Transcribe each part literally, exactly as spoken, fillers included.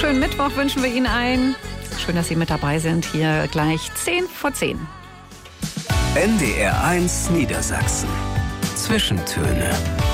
schönen Mittwoch wünschen wir Ihnen ein. Schön, dass Sie mit dabei sind. Hier gleich zehn vor zehn. N D R eins Niedersachsen. Zwischentöne.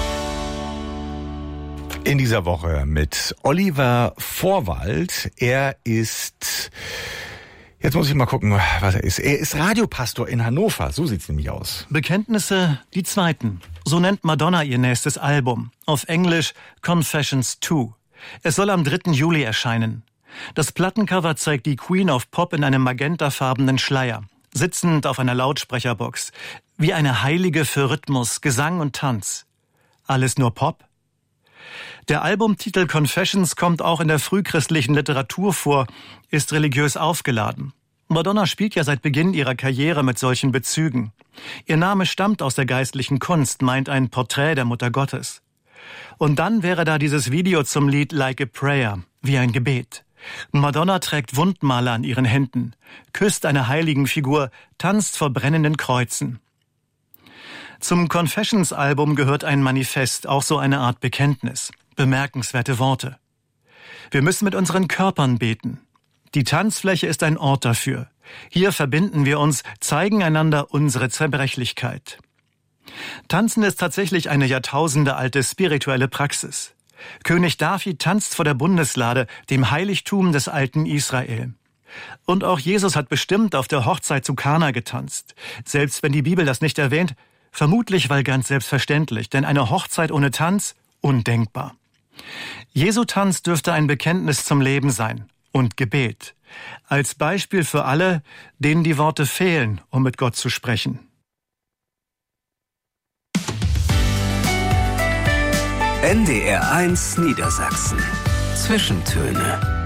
In dieser Woche mit Oliver Vorwald. Er ist, jetzt muss ich mal gucken, was er ist. Er ist Radiopastor in Hannover. So sieht's nämlich aus. Bekenntnisse, die zweiten. So nennt Madonna ihr nächstes Album. Auf Englisch Confessions zwei. Es soll am dritten Juli erscheinen. Das Plattencover zeigt die Queen of Pop in einem magentafarbenen Schleier, sitzend auf einer Lautsprecherbox, wie eine Heilige für Rhythmus, Gesang und Tanz. Alles nur Pop? Der Albumtitel Confessions kommt auch in der frühchristlichen Literatur vor, ist religiös aufgeladen. Madonna spielt ja seit Beginn ihrer Karriere mit solchen Bezügen. Ihr Name stammt aus der geistlichen Kunst, meint ein Porträt der Mutter Gottes. Und dann wäre da dieses Video zum Lied Like a Prayer, wie ein Gebet. Madonna trägt Wundmale an ihren Händen, küsst eine Heiligenfigur, tanzt vor brennenden Kreuzen. Zum Confessions-Album gehört ein Manifest, auch so eine Art Bekenntnis. Bemerkenswerte Worte. Wir müssen mit unseren Körpern beten. Die Tanzfläche ist ein Ort dafür. Hier verbinden wir uns, zeigen einander unsere Zerbrechlichkeit. Tanzen ist tatsächlich eine jahrtausendealte spirituelle Praxis. König David tanzt vor der Bundeslade, dem Heiligtum des alten Israel. Und auch Jesus hat bestimmt auf der Hochzeit zu Kana getanzt. Selbst wenn die Bibel das nicht erwähnt, vermutlich weil ganz selbstverständlich, denn eine Hochzeit ohne Tanz, undenkbar. Jesu Tanz dürfte ein Bekenntnis zum Leben sein und Gebet. Als Beispiel für alle, denen die Worte fehlen, um mit Gott zu sprechen. N D R eins Niedersachsen. Zwischentöne.